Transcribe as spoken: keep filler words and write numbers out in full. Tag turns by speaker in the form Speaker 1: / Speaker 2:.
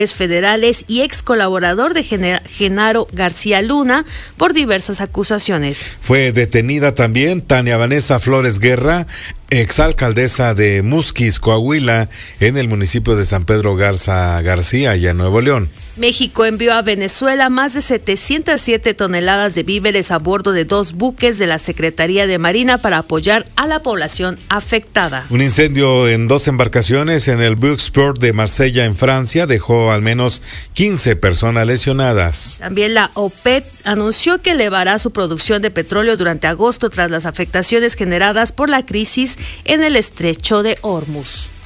Speaker 1: federales y ex colaborador de Genaro García Luna por diversas acusaciones.
Speaker 2: Fue detenida también Tania Vanessa Flores Guerra, exalcaldesa de Musquis, Coahuila, en el municipio de San Pedro Garza García, allá en Nuevo León.
Speaker 1: México envió a Venezuela más de setecientas siete toneladas de víveres a bordo de dos buques de la Secretaría de Marina para apoyar a la población afectada.
Speaker 2: Un incendio en dos embarcaciones en el Buxport de Marsella, en Francia, dejó al menos quince personas lesionadas.
Speaker 1: También la OPEP anunció que elevará su producción de petróleo durante agosto tras las afectaciones generadas por la crisis en el estrecho de Hormuz.